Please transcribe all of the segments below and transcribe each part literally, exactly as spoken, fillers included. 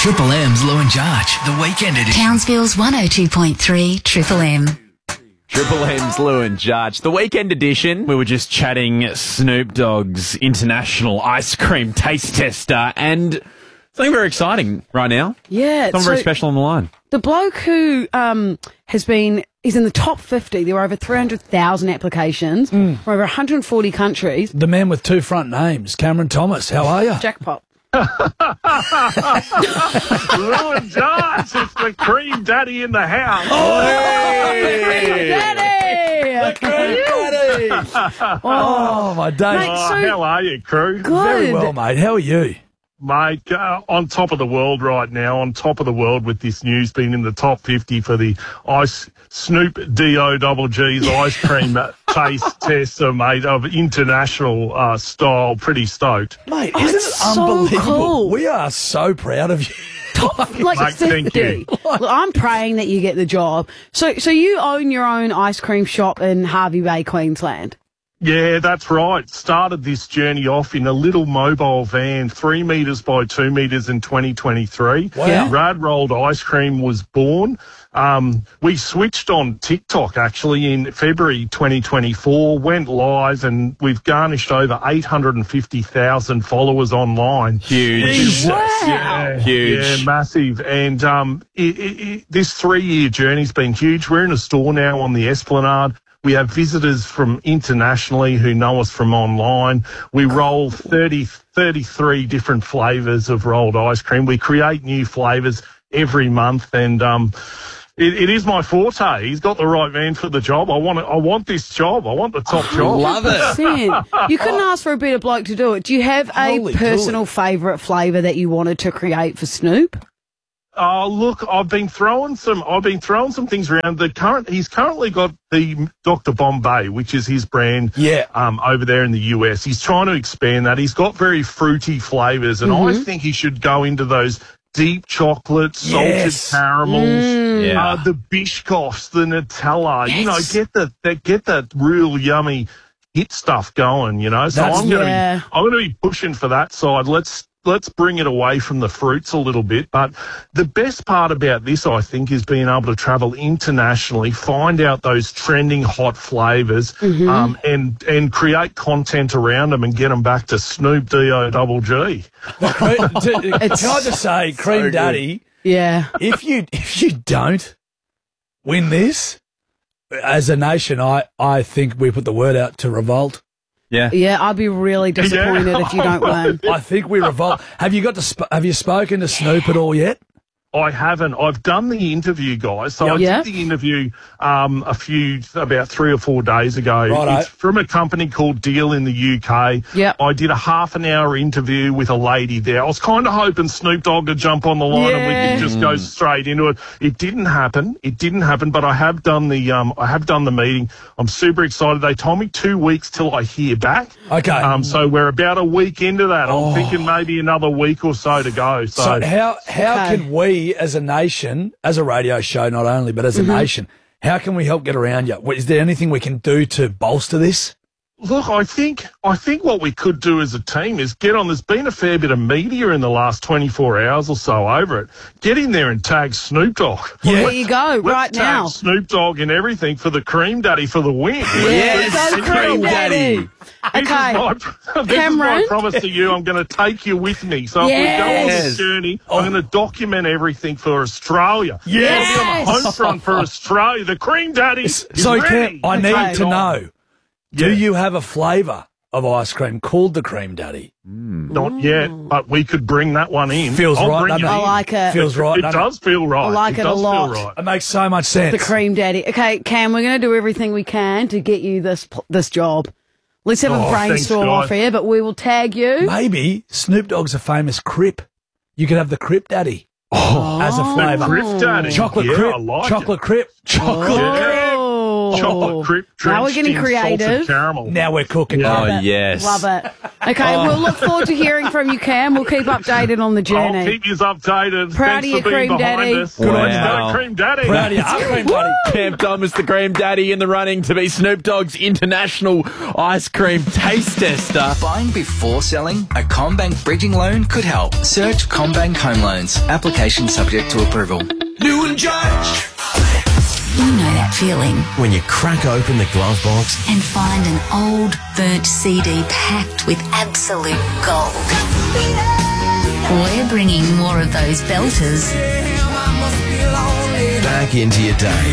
Triple M's Lou and Jarch, the weekend edition. Townsville's one oh two point three Triple M. Triple M's Lou and Jarch, the weekend edition. We were just chatting Snoop Dogg's international ice cream taste tester, and something very exciting right now. Yeah. Something so very special on the line. The bloke who um, has been, is in the top fifty. There were over three hundred thousand applications Mm. from over one hundred forty countries. The man with two front names, Cameron Thomas. How are you? Jackpot. Lou and Jarch, it's the cream daddy in the house. Hey! Daddy! Daddy! Oh, my days. Mate, Oh, so how are you, crew? good. Very well, mate. How are you? Mate, uh, on top of the world right now, on top of the world with this news, being in the top fifty for the ice Snoop D O double G's ice cream taste tester, mate, of international uh, style. Pretty stoked. Mate, Oh, isn't it's it so unbelievable? cool. We are so proud of you. Like Mate, thank fifty. Look, I'm praying that you get the job. So, so you own your own ice cream shop in Hervey Bay, Queensland. Yeah, that's right. Started this journey off in a little mobile van, three metres by two metres in twenty twenty-three. Wow. Rad Rolled Ice Cream was born. Um, we switched on TikTok actually in February twenty twenty-four, went live, and we've garnished over eight hundred fifty thousand followers online. Huge. Wow. Yeah, Huge. yeah, massive. And um, it, it, it, this three-year journey's been huge. We're in a store now on the Esplanade. We have visitors from internationally who know us from online. We roll thirty, thirty-three different flavours of rolled ice cream. We create new flavours every month, and um, it, it is my forte. He's got the right man for the job. I want it, I want this job. I want the top job. Love it. You couldn't ask for a better bloke to do it. Do you have a Holy personal favourite flavour that you wanted to create for Snoop? Oh, look, I've been throwing some. I've been throwing some things around. The current, he's currently got the Doctor Bombay, which is his brand. Yeah. Um, over there in the U S, he's trying to expand that. He's got very fruity flavors, and I think he should go into those deep chocolate, salted Yes. caramels, Yeah. uh, the Biscoffs, the Nutella. You know, Yes. get the that get that real yummy hit stuff going. You know, so That's- I'm gonna Yeah. be I'm gonna be pushing for that side. Let's. Let's bring it away from the fruits a little bit. But the best part about this, I think, is being able to travel internationally, find out those trending hot flavours, um, and and create content around them and get them back to Snoop D O double G. Can I just say, Cream good. Daddy, Yeah. if you if you don't win this, as a nation, I, I think we put the word out to revolt. Yeah. Yeah, I'd be really disappointed if you don't win. I think we revolt. Have you got to? Sp- have you spoken to Snoop at all yet? I haven't. I've done the interview, guys. So I Yeah. did the interview um, a few, about three or four days ago. Righto. It's from a company called Deal in the U K. Yep. I did a half an hour interview with a lady there. I was kind of hoping Snoop Dogg would jump on the line and we Yeah. could just go straight into it. It didn't happen. It didn't happen. But I have done the um, I have done the meeting. I'm super excited. They told me two weeks till I hear back. Okay. Um, so we're about a week into that. I'm thinking maybe another week or so to go. So, So how how Okay. can we, as a nation, as a radio show, not only but as a nation, how can we help get around you? Is there anything we can do to bolster this? look, I think I think what we could do as a team is get on. There's been a fair bit of media in the last twenty-four hours or so over it. Get in there and tag Snoop Dogg. Well, there you go, Let's right tag now. Snoop Dogg and everything for the Cream Daddy for the win. Yes, go Cream Daddy. This Okay. is my, this Cameron? is my promise to you. I'm going to take you with me. So if we go on Yes. this journey, I'm going to document everything for Australia. Yes. I'll be on the home front for Australia. The Cream Daddy is So ready. Cam, I need Okay. to know, do Yeah. you have a flavour of ice cream called the Cream Daddy? Not yet, but we could bring that one in. Feels I'll right, bring doesn't it it? I in. like it. Feels right, It doesn't does feel right. I like it a does lot. Feel right. It makes so much sense. The Cream Daddy. Okay, Cam, we're going to do everything we can to get you this this job. Let's have Oh, a thanks, brainstorm guys. off here, but we will tag you. Maybe Snoop Dogg's a famous crip. You could have the Crip Daddy as a flavour. Crip Daddy. Chocolate Yeah, crip, I like chocolate it. crip, chocolate crip. Oh, Oh. chocolate crisp Now we're drenched getting in creative. salted caramel. Now we're cooking. Oh, Love it. yes. Love it. Okay, we'll look forward to hearing from you, Cam. We'll keep updated on the I'll journey. keep you updated. Proud Thanks of you, for being Cream behind Daddy. us. Good on you, Go mate. Cream Daddy. Proud of you. Up, cream buddy. Cam Thomas, the Cream Daddy, in the running to be Snoop Dogg's international ice cream taste tester. Buying before selling? A CommBank bridging loan could help. Search CommBank Home Loans. Application subject to approval. New and Judge. You know that feeling. When you crack open the glove box And find an old, burnt C D packed with absolute gold. We're bringing more of those belters back into your day.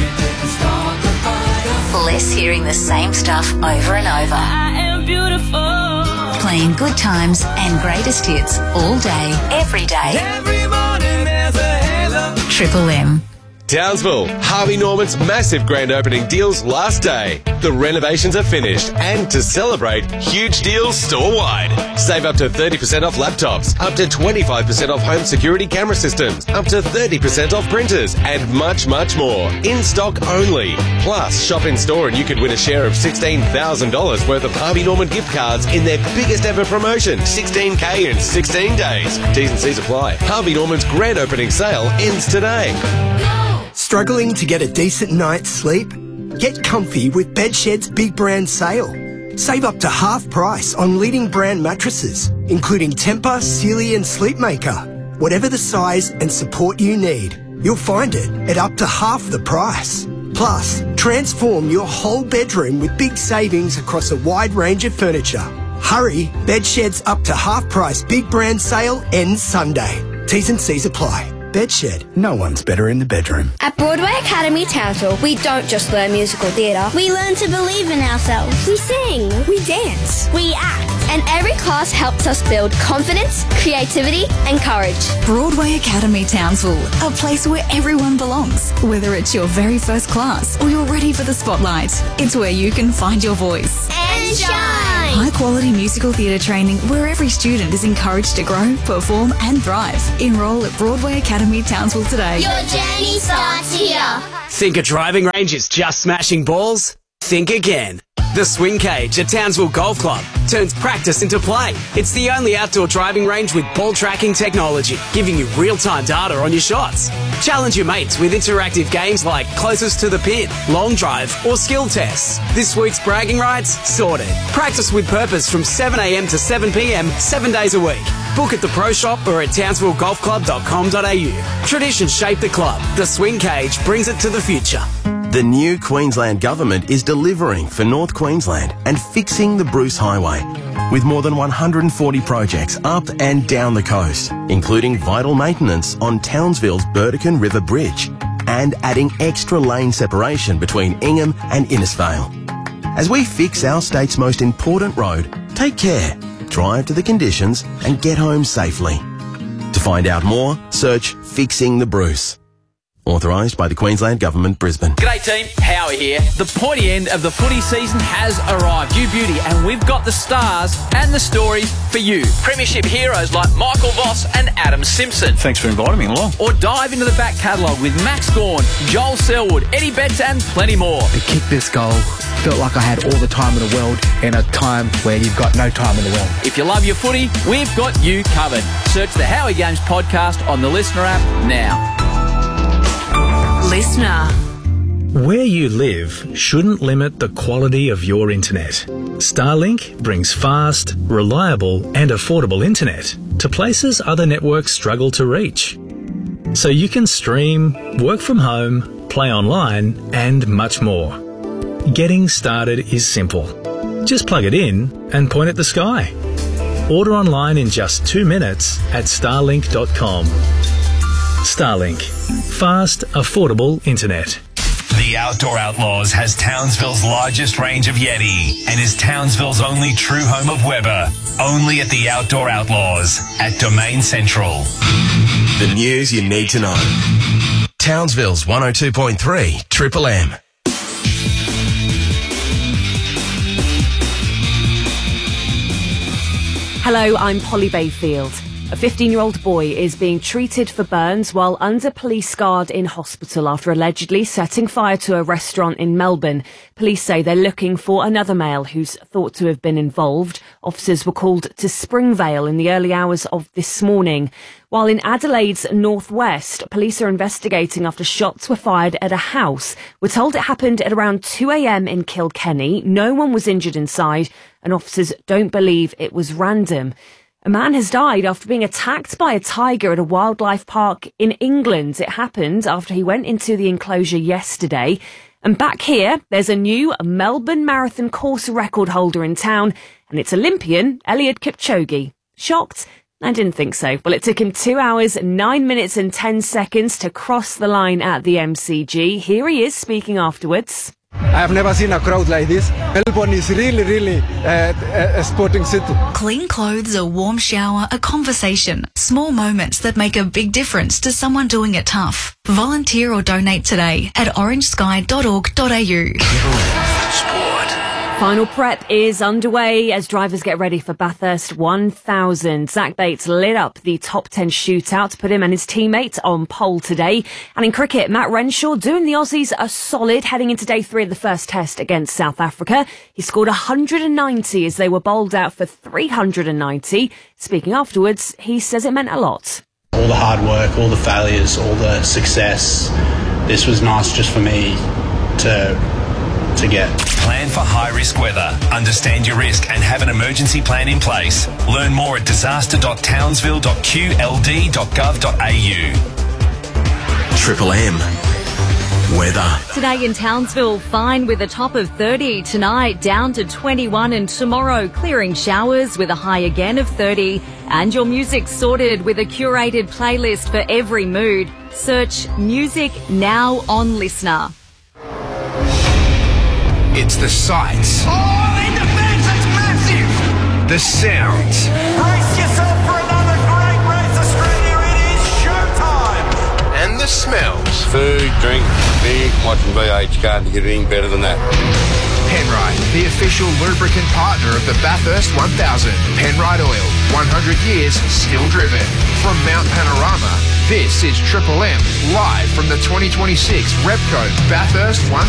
less hearing the same stuff over and over. I am beautiful. Playing good times and greatest hits all day, every day. Every morning there's a halo. Triple M. Townsville, Harvey Norman's massive grand opening deals last day. The renovations are finished, and to celebrate, huge deals store-wide. Save up to thirty percent off laptops, up to twenty-five percent off home security camera systems, up to thirty percent off printers, and much, much more. In stock only. Plus, shop in store and you could win a share of sixteen thousand dollars worth of Harvey Norman gift cards in their biggest ever promotion, sixteen K in sixteen days. T's and C's apply. Harvey Norman's grand opening sale ends today. Struggling to get a decent night's sleep? Get comfy with Bedshed's big brand sale. Save up to half price on leading brand mattresses, including Tempur, Sealy and Sleepmaker. Whatever the size and support you need, you'll find it at up to half the price. Plus, transform your whole bedroom with big savings across a wide range of furniture. Hurry, Bedshed's up to half price big brand sale ends Sunday. T's and C's apply. Bedshed, no one's better in the bedroom. At Broadway Academy Townsville, we don't just learn musical theatre. We learn to believe in ourselves. We sing. We dance. We act. And every class helps us build confidence, creativity and courage. Broadway Academy Townsville, a place where everyone belongs. Whether it's your very first class or you're ready for the spotlight, it's where you can find your voice. And shine! High quality musical theatre training where every student is encouraged to grow, perform and thrive. Enrol at Broadway Academy Townsville today. Your journey starts here. Think a driving range is just smashing balls? Think again. The Swing Cage at Townsville Golf Club turns practice into play. It's the only outdoor driving range with ball tracking technology, giving you real-time data on your shots. Challenge your mates with interactive games like Closest to the Pin, Long Drive, or Skill Tests. This week's bragging rights? Sorted. Practice with purpose from seven a.m. to seven p.m. seven days a week. Book at the Pro Shop or at townsville golf club dot com dot a u. Tradition shaped the club. The Swing Cage brings it to the future. The new Queensland Government is delivering for North Queensland and fixing the Bruce Highway with more than one hundred forty projects up and down the coast, including vital maintenance on Townsville's Burdekin River Bridge and adding extra lane separation between Ingham and Innisfail. As we fix our state's most important road, take care, drive to the conditions and get home safely. To find out more, search Fixing the Bruce. Authorised by the Queensland Government, Brisbane. G'day team, Howie here. The pointy end of the footy season has arrived. You beauty, and we've got the stars and the stories for you. Premiership heroes like Michael Voss and Adam Simpson. Thanks for inviting me along. Or dive into the back catalogue with Max Gawn, Joel Selwood, Eddie Betts and plenty more. To kick this goal, felt like I had all the time in the world in a time where you've got no time in the world. If you love your footy, we've got you covered. Search the Howie Games podcast on the Listener app now. Listener. Where you live shouldn't limit the quality of your internet. Starlink brings fast, reliable and affordable internet to places other networks struggle to reach. So you can stream, work from home, play online and much more. Getting started is simple. Just plug it in and point at the sky. Order online in just two minutes at starlink dot com. Starlink. Fast, affordable internet. The Outdoor Outlaws has Townsville's largest range of Yeti and is Townsville's only true home of Weber. Only at the Outdoor Outlaws at Domain Central. The news you need to know. Townsville's one oh two point three Triple M. Hello, I'm Polly Bayfield. A fifteen-year-old boy is being treated for burns while under police guard in hospital after allegedly setting fire to a restaurant in Melbourne. Police say they're looking for another male who's thought to have been involved. Officers were called to Springvale in the early hours of this morning. While in Adelaide's northwest, police are investigating after shots were fired at a house. We're told it happened at around two a.m. in Kilkenny. No one was injured inside, and officers don't believe it was random. A man has died after being attacked by a tiger at a wildlife park in England. It happened after he went into the enclosure yesterday. And back here, there's a new Melbourne Marathon course record holder in town, and it's Olympian Eliud Kipchoge. Shocked? I didn't think so. Well, it took him two hours, nine minutes and ten seconds to cross the line at the M C G. Here he is speaking afterwards. I have never seen a crowd like this. Melbourne is really, really uh, a sporting city. Clean clothes, a warm shower, a conversation. Small moments that make a big difference to someone doing it tough. Volunteer or donate today at orange sky dot org dot a u. Final prep is underway as drivers get ready for Bathurst one thousand. Zach Bates lit up the top ten shootout to put him and his teammates on pole today. And in cricket, Matt Renshaw doing the Aussies a solid heading into day three of the first test against South Africa. He scored one hundred ninety as they were bowled out for three hundred ninety. Speaking afterwards, he says it meant a lot. All the hard work, all the failures, all the success. This was nice just for me to to get. Plan for high-risk weather. Understand your risk and have an emergency plan in place. Learn more at disaster dot townsville dot q l d dot gov dot a u. Triple M. Weather. Today in Townsville, fine with a top of thirty. Tonight, down to twenty-one, and tomorrow, clearing showers with a high again of thirty. And your music sorted with a curated playlist for every mood. Search Music Now on Listener. It's the sights. Oh, in defense, it's massive! The sounds. Brace yourself for another great race, Australia. It is showtime! And the smells. Food, drink, beer, watching V H. Can't get anything better than that. Penrite, the official lubricant partner of the Bathurst one thousand. Penrite Oil, one hundred years still driven. From Mount Panorama, this is Triple M, live from the twenty twenty-six Repco Bathurst one